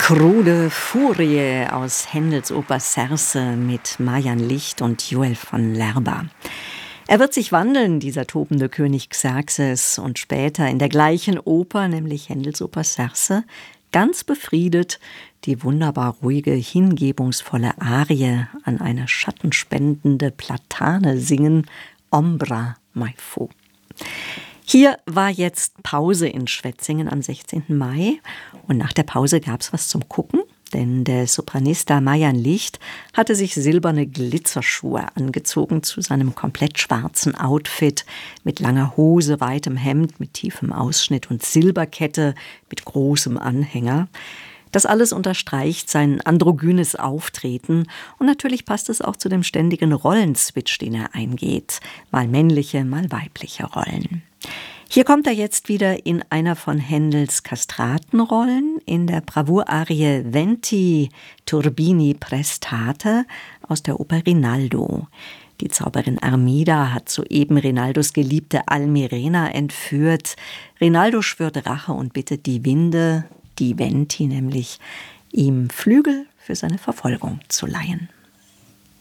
Krude Furie aus Händels Oper Cerce mit Marian Licht und Joel von Lerba. Er wird sich wandeln, dieser tobende König Xerxes, und später in der gleichen Oper, nämlich Händels Oper Cerce, ganz befriedet die wunderbar ruhige, hingebungsvolle Arie an eine schattenspendende Platane singen, Ombra mai fu. Hier war jetzt Pause in Schwetzingen am 16. Mai und nach der Pause gab's was zum Gucken, denn der Sopranista Marian Licht hatte sich silberne Glitzerschuhe angezogen zu seinem komplett schwarzen Outfit mit langer Hose, weitem Hemd, mit tiefem Ausschnitt und Silberkette mit großem Anhänger. Das alles unterstreicht sein androgynes Auftreten und natürlich passt es auch zu dem ständigen Rollenswitch, den er eingeht. Mal männliche, mal weibliche Rollen. Hier kommt er jetzt wieder in einer von Händels Kastratenrollen, in der Bravour-Arie Venti Turbini Prestate aus der Oper Rinaldo. Die Zauberin Armida hat soeben Rinaldos geliebte Almirena entführt. Rinaldo schwört Rache und bittet die Winde, die Venti nämlich, ihm Flügel für seine Verfolgung zu leihen.